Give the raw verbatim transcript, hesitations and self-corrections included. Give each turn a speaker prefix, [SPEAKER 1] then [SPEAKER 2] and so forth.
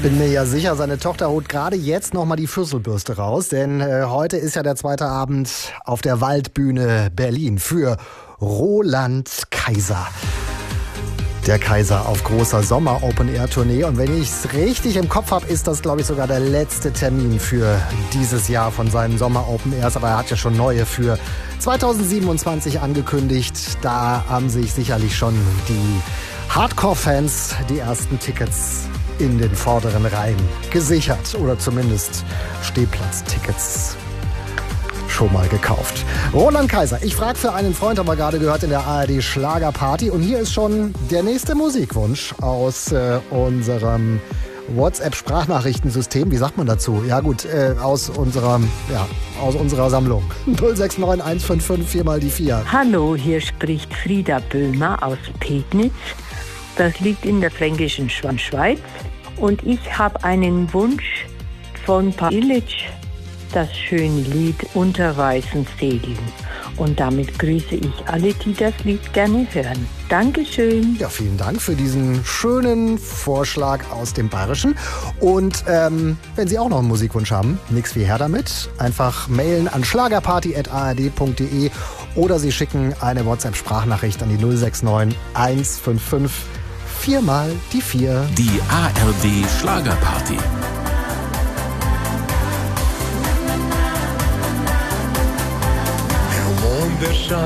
[SPEAKER 1] Bin mir ja sicher, seine Tochter holt gerade jetzt nochmal die Fürzelbürste raus, denn äh, heute ist ja der zweite Abend auf der Waldbühne Berlin für Roland Kaiser. Der Kaiser auf großer Sommer-Open-Air-Tournee. Und wenn ich es richtig im Kopf habe, ist das, glaube ich, sogar der letzte Termin für dieses Jahr von seinen Sommer-Open-Airs. Aber er hat ja schon neue für zweitausendsiebenundzwanzig angekündigt. Da haben sich sicherlich schon die Hardcore-Fans die ersten Tickets in den vorderen Reihen gesichert. Oder zumindest Stehplatztickets schon mal gekauft. Roland Kaiser, ich frage für einen Freund, haben wir gerade gehört in der A R D Schlagerparty. Und hier ist schon der nächste Musikwunsch aus äh, unserem WhatsApp-Sprachnachrichtensystem. Wie sagt man dazu? Ja gut, äh, aus unserer, ja, aus unserer Sammlung. null sechs neun eins fünf fünf vier mal die vier.
[SPEAKER 2] Hallo, hier spricht Frieda Böhmer aus Pegnitz. Das liegt in der fränkischen Schweiz. Und ich habe einen Wunsch von Paul Illich, das schöne Lied Unter weißen Segeln. Und damit grüße ich alle, die das Lied gerne hören. Dankeschön.
[SPEAKER 1] Ja, vielen Dank für diesen schönen Vorschlag aus dem Bayerischen. Und ähm, wenn Sie auch noch einen Musikwunsch haben, nix wie her damit. Einfach mailen an schlagerparty at a r d punkt d e oder Sie schicken eine WhatsApp-Sprachnachricht an die null sechs neun eins fünf fünf vier mal die vier.
[SPEAKER 3] Die A R D Schlagerparty.